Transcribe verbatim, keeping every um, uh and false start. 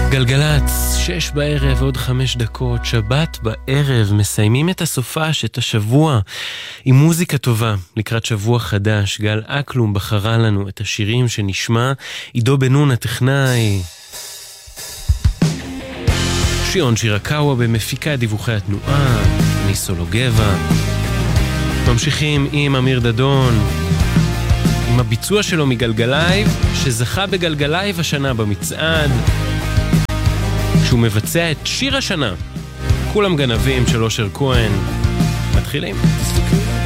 גלגלץ, שש בערב, עוד חמש דקות, שבת בערב, מסיימים את הסופש, את השבוע, עם מוזיקה טובה, לקראת שבוע חדש. גל אקלום בחרה לנו את השירים שנשמע, עידו בן-נון הטכנאי, שיון שירקאווה במפיקה דיווחי התנועה, ניסולו גבע. ממשיכים עם אמיר דדון, עם הביצוע שלו מגלגלייב, שזכה בגלגלייב השנה במצעד, שהוא מבצע את שיר השנה, כולם גנבים של אושר כהן. מתחילים. תסתכל